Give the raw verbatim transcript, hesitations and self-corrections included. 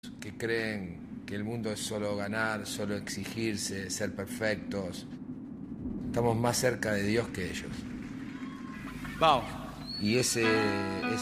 que creen que el mundo es solo ganar, solo exigirse, ser perfectos. Estamos más cerca de Dios que ellos. Wow. Y ese, ese